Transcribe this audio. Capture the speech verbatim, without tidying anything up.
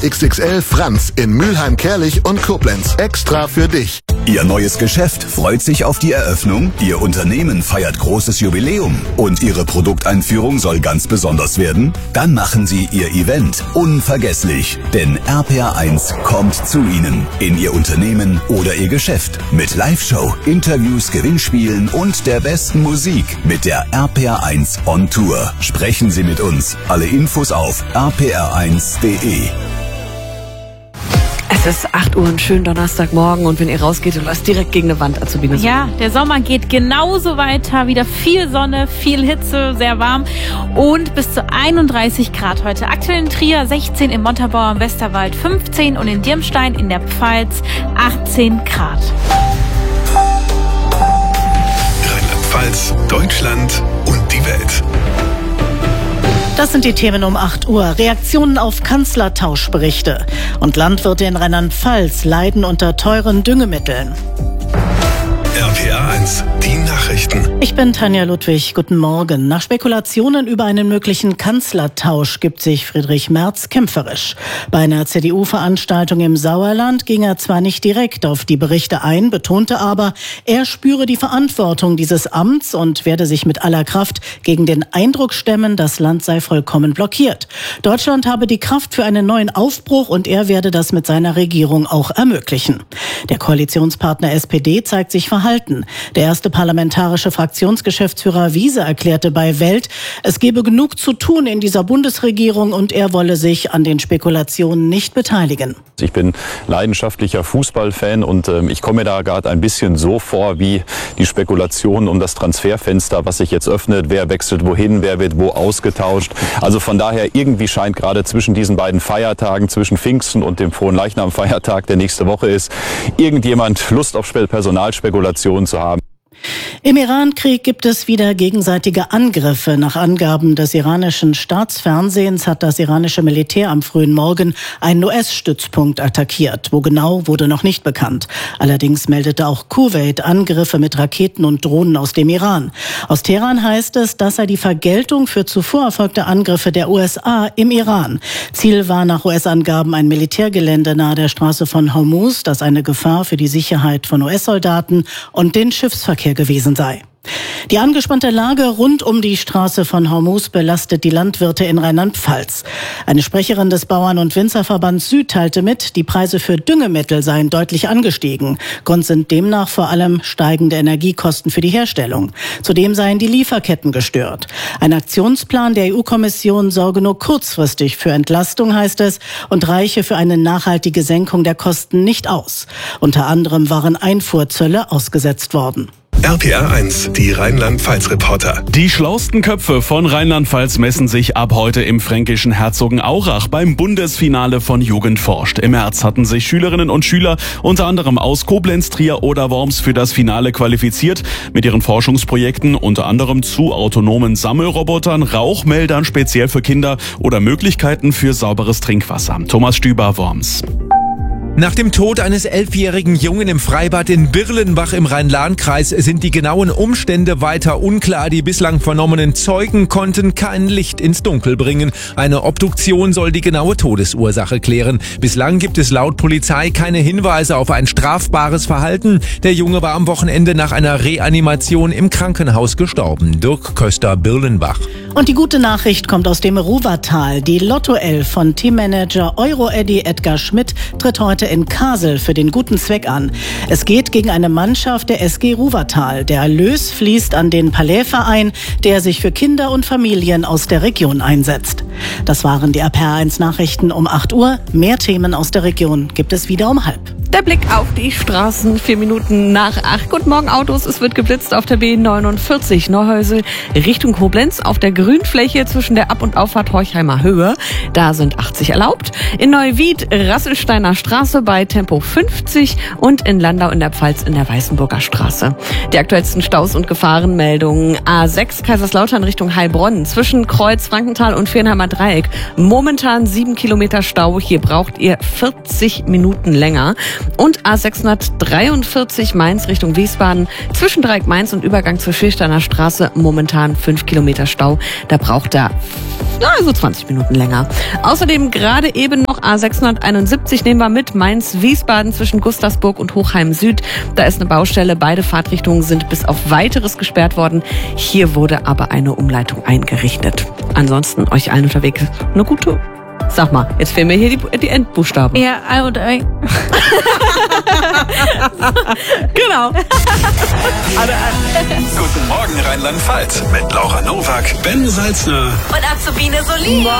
X X L Franz in Mülheim-Kärlich und Koblenz. Extra für dich. Ihr neues Geschäft freut sich auf die Eröffnung, Ihr Unternehmen feiert großes Jubiläum und Ihre Produkteinführung soll ganz besonders werden? Dann machen Sie Ihr Event unvergesslich, denn R P R eins kommt zu Ihnen, in Ihr Unternehmen oder Ihr Geschäft. Mit Live-Show, Interviews, Gewinnspielen und der besten Musik mit der R P R eins on Tour. Sprechen Sie mit uns. Alle Infos auf r p r eins punkt d e. Es ist acht Uhr, einen schönen Donnerstagmorgen und wenn ihr rausgeht, du läufst direkt gegen eine Wand, Azubine. Ja, der Sommer geht genauso weiter, wieder viel Sonne, viel Hitze, sehr warm und bis zu einunddreißig Grad heute. Aktuell in Trier sechzehn, im Montabaur im Westerwald fünfzehn und in Dirmstein in der Pfalz achtzehn Grad. Rheinland-Pfalz, Deutschland und die Welt. Das sind die Themen um acht Uhr. Reaktionen auf Kanzlertauschberichte. Und Landwirte in Rheinland-Pfalz leiden unter teuren Düngemitteln. R P R eins, die Nachrichten. Ich bin Tanja Ludwig. Guten Morgen. Nach Spekulationen über einen möglichen Kanzlertausch gibt sich Friedrich Merz kämpferisch. Bei einer C D U-Veranstaltung im Sauerland ging er zwar nicht direkt auf die Berichte ein, betonte aber, er spüre die Verantwortung dieses Amts und werde sich mit aller Kraft gegen den Eindruck stemmen, das Land sei vollkommen blockiert. Deutschland habe die Kraft für einen neuen Aufbruch und er werde das mit seiner Regierung auch ermöglichen. Der Koalitionspartner S P D zeigt sich verhalten. Der erste parlamentarische Fraktionsgeschäftsführer Wiese erklärte bei Welt, es gebe genug zu tun in dieser Bundesregierung und er wolle sich an den Spekulationen nicht beteiligen. Ich bin leidenschaftlicher Fußballfan und äh, ich komme mir da gerade ein bisschen so vor wie die Spekulationen um das Transferfenster, was sich jetzt öffnet, wer wechselt wohin, wer wird wo ausgetauscht. Also von daher irgendwie scheint gerade zwischen diesen beiden Feiertagen, zwischen Pfingsten und dem Frohenleichnam-Feiertag, der nächste Woche ist, irgendjemand Lust auf Personalspekulationen zu haben. Im Iran-Krieg gibt es wieder gegenseitige Angriffe. Nach Angaben des iranischen Staatsfernsehens hat das iranische Militär am frühen Morgen einen U S-Stützpunkt attackiert. Wo genau, wurde noch nicht bekannt. Allerdings meldete auch Kuwait Angriffe mit Raketen und Drohnen aus dem Iran. Aus Teheran heißt es, das sei die Vergeltung für zuvor erfolgte Angriffe der U S A im Iran. Ziel war nach U S-Angaben ein Militärgelände nahe der Straße von Hormuz, das eine Gefahr für die Sicherheit von U S-Soldaten und den Schiffsverkehr gewesen sei. Die angespannte Lage rund um die Straße von Hormuz belastet die Landwirte in Rheinland-Pfalz. Eine Sprecherin des Bauern- und Winzerverbands Süd teilte mit, die Preise für Düngemittel seien deutlich angestiegen. Grund sind demnach vor allem steigende Energiekosten für die Herstellung. Zudem seien die Lieferketten gestört. Ein Aktionsplan der E U-Kommission sorge nur kurzfristig für Entlastung, heißt es, und reiche für eine nachhaltige Senkung der Kosten nicht aus. Unter anderem waren Einfuhrzölle ausgesetzt worden. R P R eins, die Rheinland-Pfalz-Reporter. Die schlauesten Köpfe von Rheinland-Pfalz messen sich ab heute im fränkischen Herzogenaurach beim Bundesfinale von Jugend forscht. Im März hatten sich Schülerinnen und Schüler unter anderem aus Koblenz, Trier oder Worms für das Finale qualifiziert. Mit ihren Forschungsprojekten unter anderem zu autonomen Sammelrobotern, Rauchmeldern speziell für Kinder oder Möglichkeiten für sauberes Trinkwasser. Thomas Stüber, Worms. Nach dem Tod eines elfjährigen Jungen im Freibad in Birlenbach im Rhein-Lahn-Kreis sind die genauen Umstände weiter unklar. Die bislang vernommenen Zeugen konnten kein Licht ins Dunkel bringen. Eine Obduktion soll die genaue Todesursache klären. Bislang gibt es laut Polizei keine Hinweise auf ein strafbares Verhalten. Der Junge war am Wochenende nach einer Reanimation im Krankenhaus gestorben. Dirk Köster, Birlenbach. Und die gute Nachricht kommt aus dem Ruhrtal. Die Lotto-Elf von Teammanager Euro-Eddy Edgar Schmidt tritt heute in Kassel für den guten Zweck an. Es geht gegen eine Mannschaft der S G Ruhrtal. Der Erlös fließt an den Palais-Verein, der sich für Kinder und Familien aus der Region einsetzt. Das waren die R P R eins Nachrichten um acht Uhr. Mehr Themen aus der Region gibt es wieder um halb. Der Blick auf die Straßen, vier Minuten nach acht. Guten Morgen, Autos. Es wird geblitzt auf der B neunundvierzig Neuhäusel Richtung Koblenz auf der Grünfläche zwischen der Ab- und Auffahrt Horchheimer Höhe. Da sind achtzig erlaubt. In Neuwied Rasselsteiner Straße bei Tempo fünfzig und in Landau in der Pfalz in der Weißenburger Straße. Die aktuellsten Staus und Gefahrenmeldungen. A sechs Kaiserslautern Richtung Heilbronn zwischen Kreuz Frankenthal und Viernheimer Dreieck. Momentan sieben Kilometer Stau. Hier braucht ihr vierzig Minuten länger. Und A sechshundertdreiundvierzig Mainz Richtung Wiesbaden zwischen Dreieck Mainz und Übergang zur Schilchsteiner Straße momentan fünf Kilometer Stau. Da braucht er also zwanzig Minuten länger. Außerdem gerade eben noch A sechshunderteinundsiebzig nehmen wir mit Mainz-Wiesbaden zwischen Gustavsburg und Hochheim Süd. Da ist eine Baustelle. Beide Fahrtrichtungen sind bis auf Weiteres gesperrt worden. Hier wurde aber eine Umleitung eingerichtet. Ansonsten euch allen unterwegs eine gute. Sag mal, jetzt fehlen mir hier die, die Endbuchstaben. Ja, I und I. Genau. Guten Morgen Rheinland-Pfalz mit Laura Nowak, Ben Salzner Und Azubine Solin.